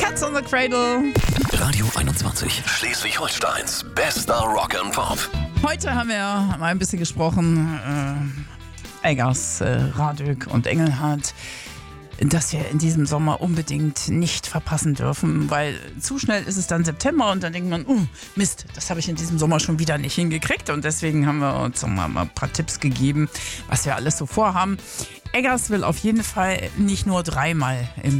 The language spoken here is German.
Cats on the Cradle. Radio 21, Schleswig-Holsteins bester Rock and Pop. Heute haben wir mal ein bisschen gesprochen, Eggers, Radök und Engelhardt, dass wir in diesem Sommer unbedingt nicht verpassen dürfen, weil zu schnell ist es dann September und dann denkt man, Mist, das habe ich in diesem Sommer schon wieder nicht hingekriegt, und deswegen haben wir uns mal ein paar Tipps gegeben, was wir alles so vorhaben. Eggers will auf jeden Fall nicht nur dreimal im